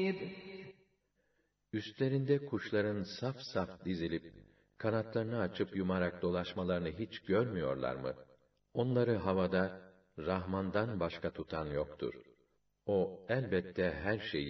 Üstlerinde kuşların saf saf dizilip, kanatlarını açıp yumarak dolaşmalarını hiç görmüyorlar mı? Onları havada, Rahman'dan başka tutan yoktur. O elbette her şeyi